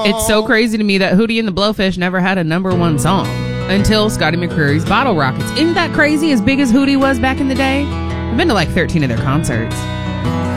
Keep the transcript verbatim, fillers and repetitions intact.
It's so crazy to me that Hootie and the Blowfish never had a number one song until Scotty McCreery's Bottle Rockets. Isn't that crazy? As big as Hootie was back in the day, I've been to like thirteen of their concerts.